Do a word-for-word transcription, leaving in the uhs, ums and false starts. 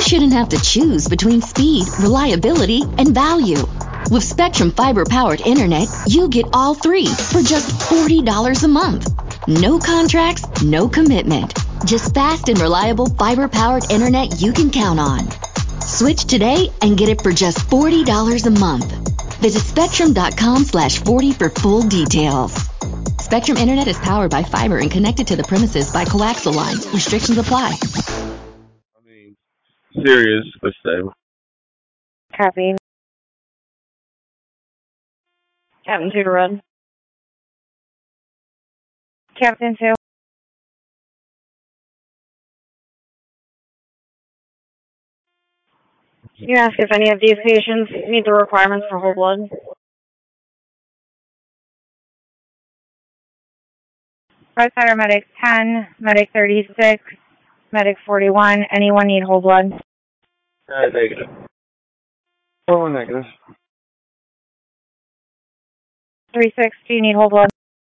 shouldn't have to choose between speed, reliability, and value. With Spectrum fiber-powered internet, you get all three for just forty dollars a month. No contracts, no commitment. Just fast and reliable fiber-powered internet you can count on. Switch today and get it for just forty dollars a month. Visit spectrum.com slash 40 for full details. Spectrum Internet is powered by fiber and connected to the premises by coaxial lines. Restrictions apply. I mean, serious but stable. Copy. Captain two to run. Captain two. You ask if any of these patients meet the requirements for whole blood. Firefighter Medic ten, Medic thirty-six, Medic forty-one. Anyone need whole blood? Uh, negative. Oh, negative. three sixty, need whole blood?